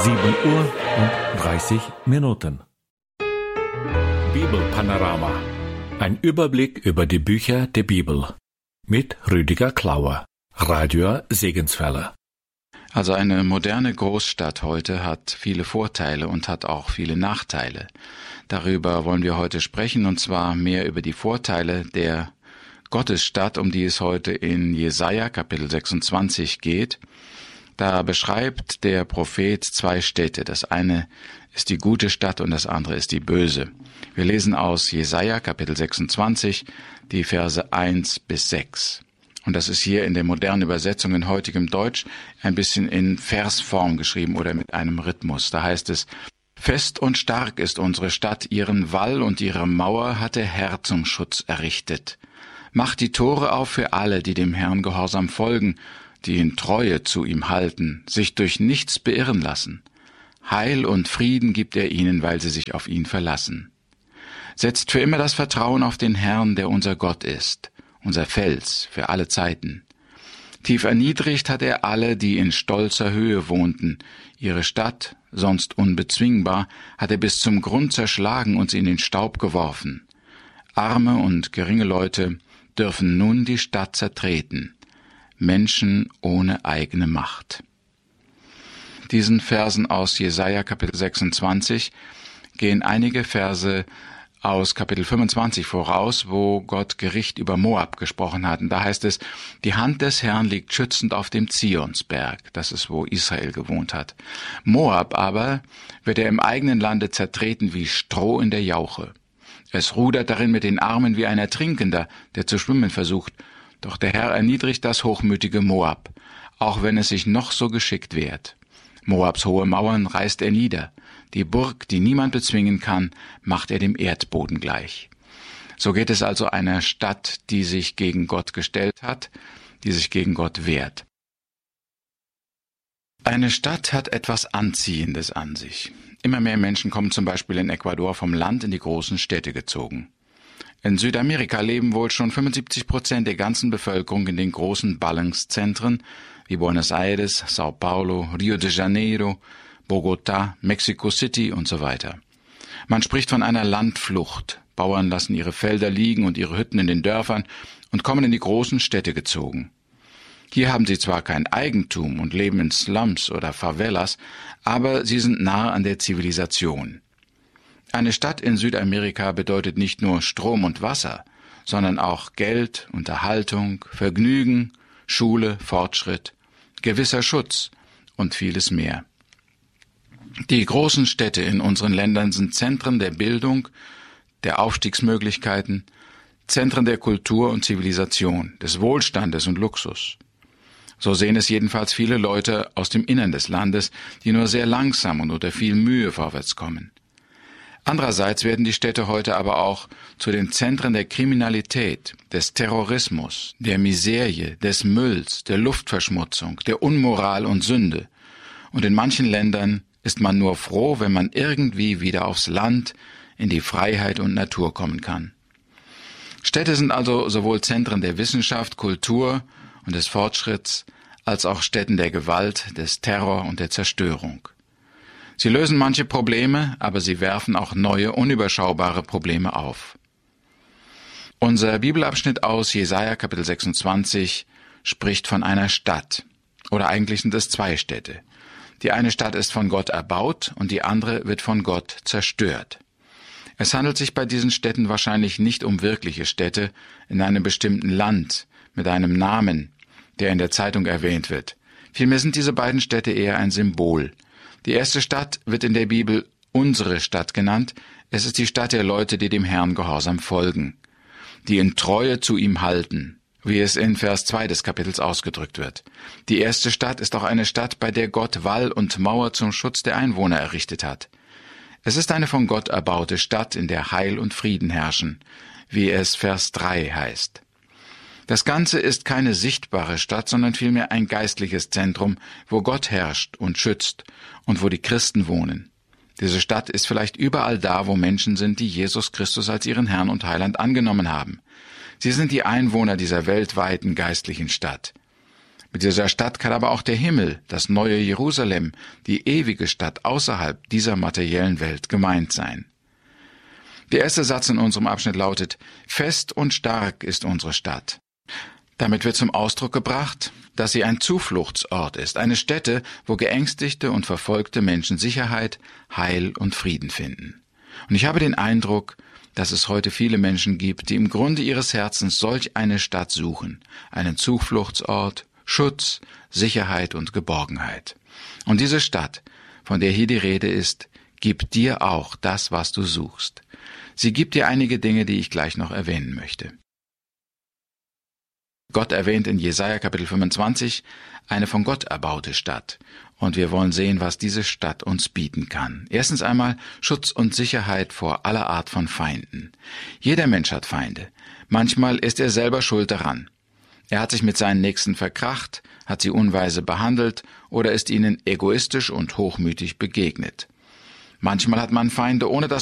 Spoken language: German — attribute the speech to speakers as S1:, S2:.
S1: 7:30 Bibelpanorama. Ein Überblick über die Bücher der Bibel. Mit Rüdiger Klauer, Radio Segenswelle.
S2: Also eine moderne Großstadt heute hat viele Vorteile und hat auch viele Nachteile. Darüber wollen wir heute sprechen, und zwar mehr über die Vorteile der Gottesstadt, um die es heute in Jesaja Kapitel 26 geht. Da beschreibt der Prophet zwei Städte. Das eine ist die gute Stadt und das andere ist die böse. Wir lesen aus Jesaja Kapitel 26 die Verse 1-6. Und das ist hier in der modernen Übersetzung in heutigem Deutsch ein bisschen in Versform geschrieben oder mit einem Rhythmus. Da heißt es: Fest und stark ist unsere Stadt, ihren Wall und ihre Mauer hat der Herr zum Schutz errichtet. Macht die Tore auf für alle, die dem Herrn gehorsam folgen, die in Treue zu ihm halten, sich durch nichts beirren lassen. Heil und Frieden gibt er ihnen, weil sie sich auf ihn verlassen. Setzt für immer das Vertrauen auf den Herrn, der unser Gott ist, unser Fels für alle Zeiten. Tief erniedrigt hat er alle, die in stolzer Höhe wohnten. Ihre Stadt, sonst unbezwingbar, hat er bis zum Grund zerschlagen und sie in den Staub geworfen. Arme und geringe Leute dürfen nun die Stadt zertreten. Menschen ohne eigene Macht. Diesen Versen aus Jesaja Kapitel 26 gehen einige Verse aus Kapitel 25 voraus, wo Gott Gericht über Moab gesprochen hat. Und da heißt es: Die Hand des Herrn liegt schützend auf dem Zionsberg. Das ist, wo Israel gewohnt hat. Moab aber wird er im eigenen Lande zertreten wie Stroh in der Jauche. Es rudert darin mit den Armen wie ein Ertrinkender, der zu schwimmen versucht. Doch der Herr erniedrigt das hochmütige Moab, auch wenn es sich noch so geschickt wehrt. Moabs hohe Mauern reißt er nieder. Die Burg, die niemand bezwingen kann, macht er dem Erdboden gleich. So geht es also einer Stadt, die sich gegen Gott gestellt hat, die sich gegen Gott wehrt. Eine Stadt hat etwas Anziehendes an sich. Immer mehr Menschen kommen zum Beispiel in Ecuador vom Land in die großen Städte gezogen. In Südamerika leben wohl schon 75% der ganzen Bevölkerung in den großen Ballungszentren wie Buenos Aires, Sao Paulo, Rio de Janeiro, Bogotá, Mexico City und so weiter. Man spricht von einer Landflucht. Bauern lassen ihre Felder liegen und ihre Hütten in den Dörfern und kommen in die großen Städte gezogen. Hier haben sie zwar kein Eigentum und leben in Slums oder Favelas, aber sie sind nahe an der Zivilisation. Eine Stadt in Südamerika bedeutet nicht nur Strom und Wasser, sondern auch Geld, Unterhaltung, Vergnügen, Schule, Fortschritt, gewisser Schutz und vieles mehr. Die großen Städte in unseren Ländern sind Zentren der Bildung, der Aufstiegsmöglichkeiten, Zentren der Kultur und Zivilisation, des Wohlstandes und Luxus. So sehen es jedenfalls viele Leute aus dem Innern des Landes, die nur sehr langsam und unter viel Mühe vorwärts kommen. Andererseits werden die Städte heute aber auch zu den Zentren der Kriminalität, des Terrorismus, der Miserie, des Mülls, der Luftverschmutzung, der Unmoral und Sünde. Und in manchen Ländern ist man nur froh, wenn man irgendwie wieder aufs Land, in die Freiheit und Natur kommen kann. Städte sind also sowohl Zentren der Wissenschaft, Kultur und des Fortschritts, als auch Stätten der Gewalt, des Terror und der Zerstörung. Sie lösen manche Probleme, aber sie werfen auch neue, unüberschaubare Probleme auf. Unser Bibelabschnitt aus Jesaja Kapitel 26 spricht von einer Stadt. Oder eigentlich sind es zwei Städte. Die eine Stadt ist von Gott erbaut und die andere wird von Gott zerstört. Es handelt sich bei diesen Städten wahrscheinlich nicht um wirkliche Städte in einem bestimmten Land mit einem Namen, der in der Zeitung erwähnt wird. Vielmehr sind diese beiden Städte eher ein Symbol. Die erste Stadt wird in der Bibel unsere Stadt genannt. Es ist die Stadt der Leute, die dem Herrn gehorsam folgen, die in Treue zu ihm halten, wie es in Vers 2 des Kapitels ausgedrückt wird. Die erste Stadt ist auch eine Stadt, bei der Gott Wall und Mauer zum Schutz der Einwohner errichtet hat. Es ist eine von Gott erbaute Stadt, in der Heil und Frieden herrschen, wie es Vers 3 heißt. Das Ganze ist keine sichtbare Stadt, sondern vielmehr ein geistliches Zentrum, wo Gott herrscht und schützt und wo die Christen wohnen. Diese Stadt ist vielleicht überall da, wo Menschen sind, die Jesus Christus als ihren Herrn und Heiland angenommen haben. Sie sind die Einwohner dieser weltweiten geistlichen Stadt. Mit dieser Stadt kann aber auch der Himmel, das neue Jerusalem, die ewige Stadt außerhalb dieser materiellen Welt gemeint sein. Der erste Satz in unserem Abschnitt lautet: Fest und stark ist unsere Stadt. Damit wird zum Ausdruck gebracht, dass sie ein Zufluchtsort ist, eine Stätte, wo geängstigte und verfolgte Menschen Sicherheit, Heil und Frieden finden. Und ich habe den Eindruck, dass es heute viele Menschen gibt, die im Grunde ihres Herzens solch eine Stadt suchen, einen Zufluchtsort, Schutz, Sicherheit und Geborgenheit. Und diese Stadt, von der hier die Rede ist, gibt dir auch das, was du suchst. Sie gibt dir einige Dinge, die ich gleich noch erwähnen möchte. Gott erwähnt in Jesaja Kapitel 25 eine von Gott erbaute Stadt. Und wir wollen sehen, was diese Stadt uns bieten kann. Erstens einmal Schutz und Sicherheit vor aller Art von Feinden. Jeder Mensch hat Feinde. Manchmal ist er selber schuld daran. Er hat sich mit seinen Nächsten verkracht, hat sie unweise behandelt oder ist ihnen egoistisch und hochmütig begegnet. Manchmal hat man Feinde, ohne dass